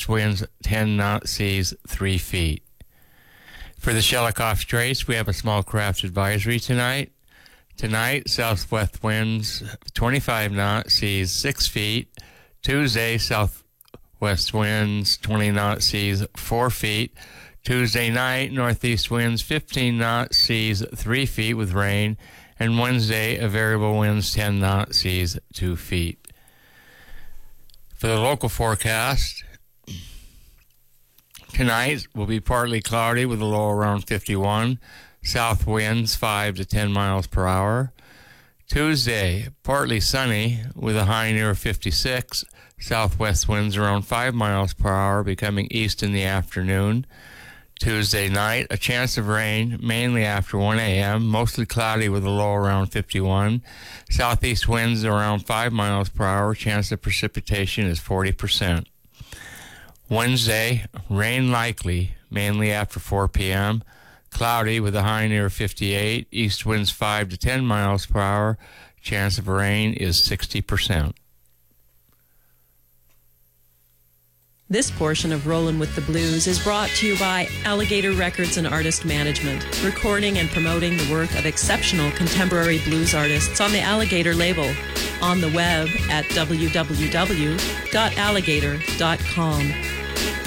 southwest winds 10 knot, seas 3 feet. For the Shelikof Straits, we have a small craft advisory tonight. Tonight, southwest winds 25 knots, seas 6 feet. Tuesday, southwest winds 20 knots, seas 4 feet. Tuesday night, northeast winds 15 knots, seas 3 feet with rain. And Wednesday, a variable winds 10 knots, seas 2 feet. For the local forecast, tonight will be partly cloudy with a low around 51. South winds 5 to 10 miles per hour. Tuesday, partly sunny with a high near 56. Southwest winds around 5 miles per hour, becoming east in the afternoon. Tuesday night, a chance of rain, mainly after 1 a.m., mostly cloudy with a low around 51. Southeast winds around 5 miles per hour. Chance of precipitation is 40%. Wednesday, rain likely, mainly after 4 p.m. Cloudy with a high near 58. East winds 5 to 10 miles per hour. Chance of rain is 60%. This portion of Rollin' with the Blues is brought to you by Alligator Records and Artist Management, recording and promoting the work of exceptional contemporary blues artists on the Alligator label. On the web at www.alligator.com.